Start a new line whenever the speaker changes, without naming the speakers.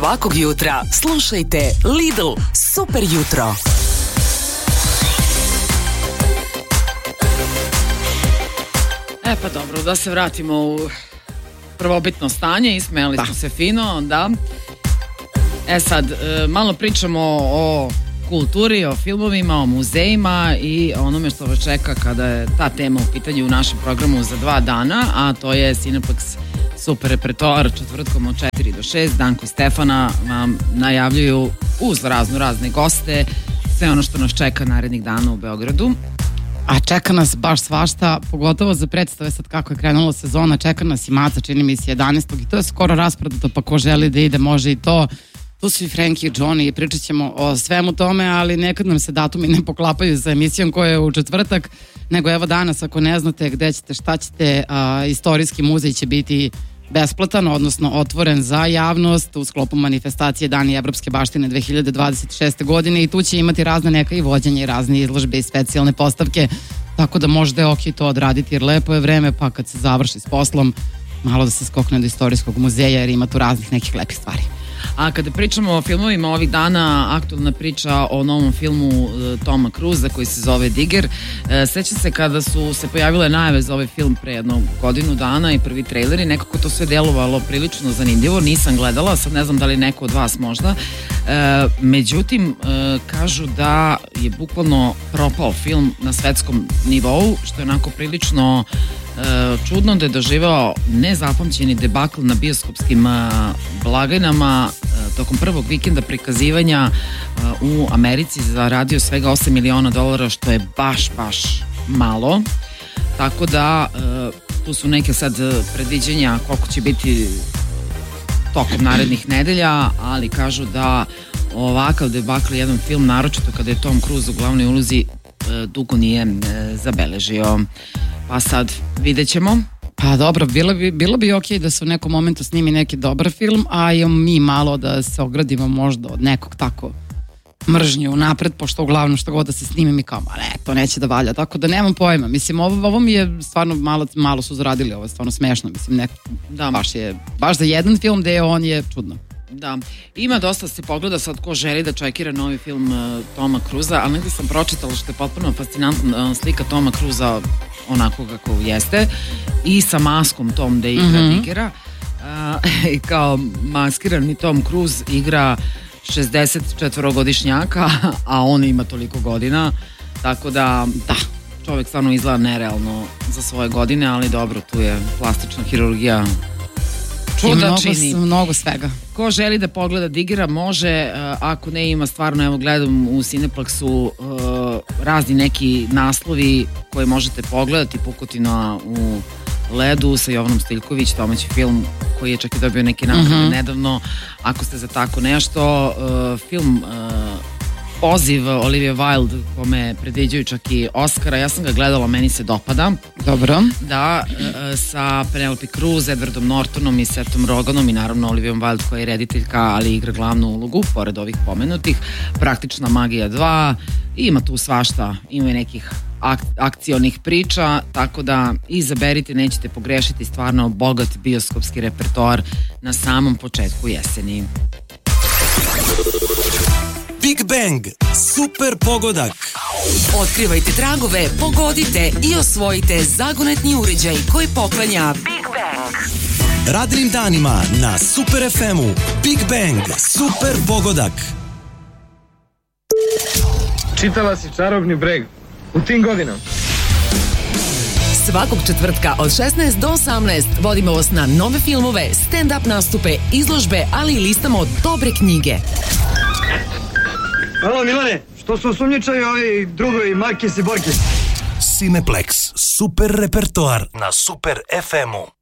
Svakog jutra slušajte Lidl Super jutro.
Pa dobro, da se vratimo u prvobitno stanje, ismejali smo se fino, da. Sad, malo pričamo o kulturi, o filmovima, o muzejima i onome što vas čeka kada je ta tema u pitanju u našem programu za 2 dana, a to je Cineplex Super repertoar četvrtkom od 4 do 6. Danko i Stefana vam najavljuju uz razne goste sve ono što nas čeka narednih dana u Beogradu.
A čeka nas baš svašta, pogotovo za predstave sad kako je krenula sezona, čeka nas i Maca, čini mi se 11. i to je skoro rasprodato, pa ko želi da ide može i to. Tu su i Frankie i Johnny i pričat ćemo o svemu tome, ali nekad nam se datumi ne poklapaju sa emisijom koja je u četvrtak, nego evo danas ako ne znate gde ćete, šta ćete, istorijski muzej će biti besplatan, odnosno otvoren za javnost u sklopu manifestacije Dani evropske baštine 2026. godine i tu će imati razne neka i vođenje i razne izložbe i specijalne postavke, tako da možda je ok to odraditi jer lepo je vreme, pa kad se završi s poslom malo da se skokne do istorijskog muzeja jer ima tu raznih nekih lepih stvari.
A kada pričamo o filmovima ovih dana, aktualna priča o novom filmu Toma Cruza koji se zove Digger. Sećam se kada su se pojavile najave za ovaj film pre jednog godinu dana i prvi traileri, nekako to sve delovalo prilično zanimljivo, nisam gledala, sad ne znam da li neko od vas možda. Međutim, kažu da je bukvalno propao film na svetskom nivou, što je onako prilično čudno, da je doživao nezapamćeni debakl na bioskopskim blagajnama. Tokom prvog vikenda prikazivanja u Americi zaradio svega $8 miliona, što je baš malo, tako da tu su neke sad predviđenja koliko će biti tokom narednih nedelja, ali kažu da ovakav debakl jedan film, naročito kada je Tom Cruise u glavnoj ulozi, dugo nije zabeležio. Pa sad vidjet ćemo.
Pa dobro, bilo bi ok da se u nekom momentu snimi neki dobar film, a i mi malo da se ogradimo možda od nekog tako mržnje unapred, pošto uglavnom što god da se snimi mi kao, ne, to neće da valja, tako da nemam pojma. Mislim, ovo mi je stvarno malo su zaradili, ovo je stvarno smešno, mislim, baš za jedan film gde on je čudno.
Da, ima dosta se pogleda sad ko želi da čekira novi film Toma Cruza, ali negdje sam pročitala što je potpuno fascinantna slika Toma Cruza onako kako jeste i sa maskom tom da igra Diggera i kao maskirani Tom Cruise igra 64-godišnjaka, a on ima toliko godina, tako da čovjek stvarno izgleda nerealno za svoje godine, ali dobro, tu je plastična hirurgija čuda čini.
Mnogo svega.
Ko želi da pogleda Diggera može, ako ne ima stvarno, evo gledam u Cineplexu razni neki naslovi koje možete pogledati, Pukotina u ledu sa Jovanom Stiljković, domaći film koji je čak i dobio neki nagrade nedavno, ako ste za tako nešto. Film Poziv Olivia Wilde, kome predviđaju čak i Oscara, ja sam ga gledala, meni se dopada.
Dobro.
Da, sa Penelope Cruz, Edwardom Nortonom i Sethom Rogenom i naravno Olivijom Wilde koja je rediteljka, ali igra glavnu ulogu, pored ovih pomenutih. Praktična magija 2, ima tu svašta, ima i nekih akcionih priča, tako da izaberite, nećete pogrešiti, stvarno bogat bioskopski repertoar na samom početku jeseni.
Big Bang, super pogodak.
Otkrivajte tragove, pogodite i osvojite zagonetni uređaj koji poklanja Big Bang.
Radnim danima na Super FM-u Big Bang, super pogodak.
Čitala si Čarobni breg u tim godinama?
Svakog četvrtka od 16 do 18 vodimo vas na nove filmove, stand-up nastupe, izložbe, ali i listamo dobre knjige.
Alo Milane, što su osumnjičaju ovi drugovi Markis i Borkis?
Cineplex, super repertoar na Super FM-u.